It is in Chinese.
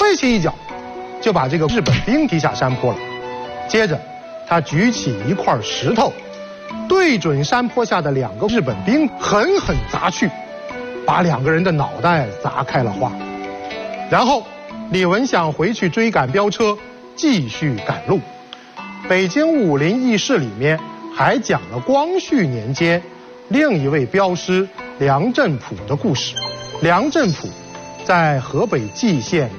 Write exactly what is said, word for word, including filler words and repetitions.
推起一脚，就把这个日本兵踢下山坡了。接着，他举起一块石头，对准山坡下的两个日本兵狠狠砸去，把两个人的脑袋砸开了花。然后，李文祥回去追赶飙车，继续赶路。北京武林义士里面还讲了光绪年间另一位镖师梁振甫的故事。梁振甫在河北蓟县